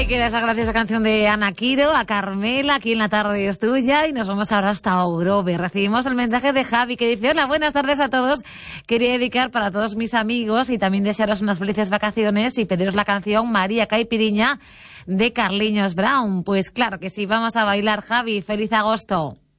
Ahí queda esa graciosa canción de Ana Quiro, a Carmela, aquí en La Tarde es Tuya, y nos vamos ahora hasta Ogrove. Recibimos el mensaje de Javi que dice: hola, buenas tardes a todos. Quería dedicar para todos mis amigos y también desearos unas felices vacaciones y pediros la canción María Caipiriña de Carliños Brown. Pues claro que sí, vamos a bailar, Javi. Feliz agosto.